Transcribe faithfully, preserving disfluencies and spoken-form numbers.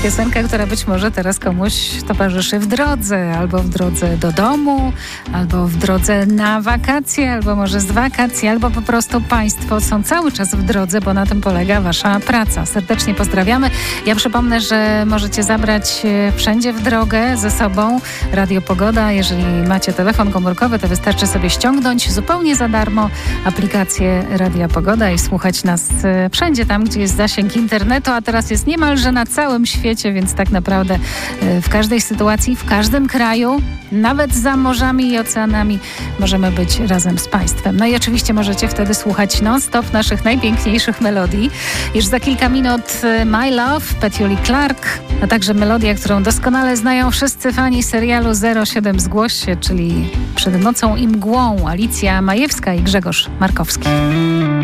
Piosenka, która być może teraz komuś towarzyszy w drodze, albo w drodze do domu, albo w drodze na wakacje, albo może z wakacji, albo po prostu Państwo są cały czas w drodze, bo na tym polega Wasza praca. Serdecznie pozdrawiamy. Ja przypomnę, że możecie zabrać wszędzie w drogę ze sobą Radio Pogoda. Jeżeli macie telefon komórkowy, to wystarczy sobie ściągnąć zupełnie za darmo aplikację Radia Pogoda i słuchać nas wszędzie tam, gdzie jest zasięg internetu, a teraz jest niemalże na całym świecie, więc tak naprawdę w każdej sytuacji, w każdym kraju, nawet za morzami i oceanami możemy być razem z Państwem. No i oczywiście możecie wtedy słuchać non-stop naszych najpiękniejszych melodii. Już za kilka minut My Love, Petula Clark, a także melodia, którą doskonale znają wszyscy fani serialu zero siedem Zgłoś się, czyli Przed nocą i mgłą, Alicja Majewska i Grzegorz Markowski.